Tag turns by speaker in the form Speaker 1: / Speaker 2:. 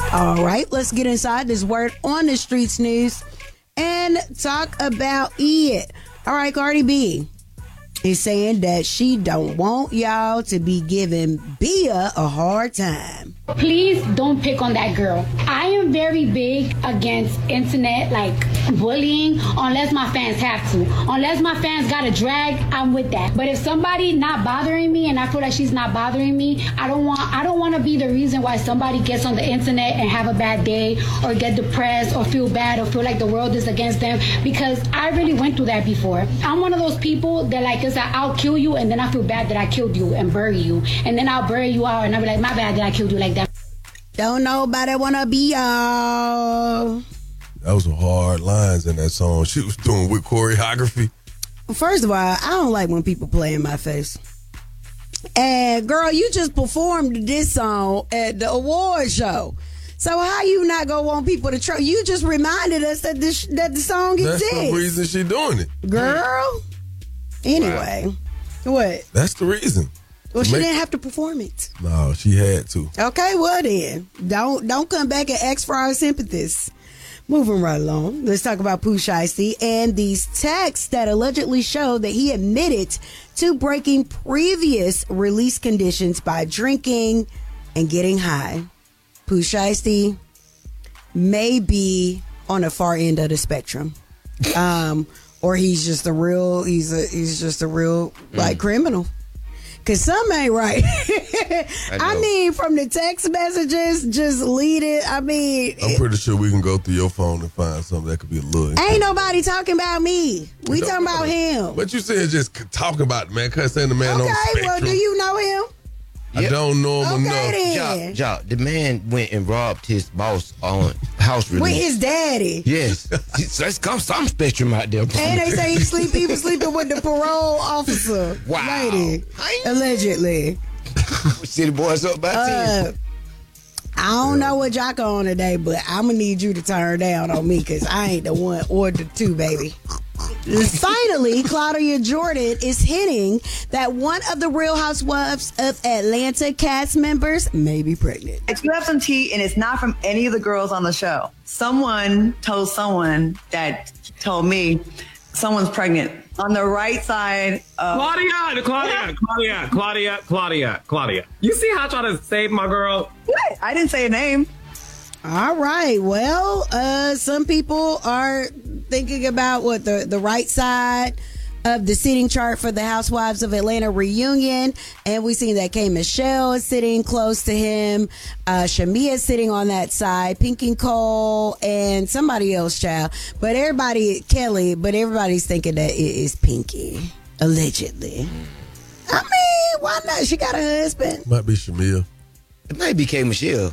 Speaker 1: All right, let's get inside this word on the streets news and talk about it. All right, Cardi B is saying that she don't want y'all to be giving Bia a hard time.
Speaker 2: Please don't pick on that girl. I am very big against internet bullying unless my fans have to. Unless my fans got a drag, I'm with that. But if somebody not bothering me and I feel like she's not bothering me, I don't want to be the reason why somebody gets on the internet and have a bad day or get depressed or feel bad or feel like the world is against them, because I really went through that before. I'm one of those people that I'll kill you and then I feel bad that I killed you and bury you. And then I'll bury you out and I'll be like, my bad that I killed you like that.
Speaker 1: Don't nobody wanna be y'all.
Speaker 3: That was some hard lines in that song. She was doing with choreography.
Speaker 1: First of all, I don't like when people play in my face. And girl, you just performed this song at the award show. So how you not gonna want people to try? You just reminded us that the song exists.
Speaker 3: That's the reason she doing it.
Speaker 1: Girl. Anyway, what?
Speaker 3: That's the reason.
Speaker 1: Well, she didn't have to perform it.
Speaker 3: No, she had to.
Speaker 1: Okay, well then. Don't come back and ask for our sympathies. Moving right along, let's talk about Pooh Shiesty and these texts that allegedly show that he admitted to breaking previous release conditions by drinking and getting high. Pooh Shiesty may be on the far end of the spectrum. Or he's just a real criminal. Cause some ain't right. I mean, from the text messages, just lead it. I mean,
Speaker 3: I'm pretty sure we can go through your phone and find something that could be a little.
Speaker 1: Ain't nobody talking about me. We talking about him.
Speaker 3: But you said just talking about the man, cause saying the man on the spectrum.
Speaker 1: Okay, well, do you know him?
Speaker 3: I don't know him
Speaker 1: then.
Speaker 4: Jock, the man went and robbed his boss on house release.
Speaker 1: With his daddy.
Speaker 4: Yes. Let's come some spectrum out there.
Speaker 1: And they say he was sleeping with the parole officer.
Speaker 4: Wow.
Speaker 1: Lady. Allegedly.
Speaker 4: City boys up by 10.
Speaker 1: I don't know what Jock on today, but I'm going to need you to turn down on me because I ain't the one or the two, baby. Finally, Claudia Jordan is hinting that one of the Real Housewives of Atlanta cast members may be pregnant.
Speaker 5: I do have some tea, and it's not from any of the girls on the show. Someone told someone that told me someone's pregnant. On the right side of...
Speaker 6: Claudia. You see how I try to save my girl?
Speaker 5: What? I didn't say a name.
Speaker 1: All right. Well, some people are thinking about what the right side of the seating chart for the Housewives of Atlanta reunion. And we seen that K. Michelle is sitting close to him. Shamia is sitting on that side. Pinky Cole and somebody else, child. But everybody's thinking that it is Pinky, allegedly. I mean, why not? She got a husband.
Speaker 3: Might be Shamia.
Speaker 4: It might be K. Michelle.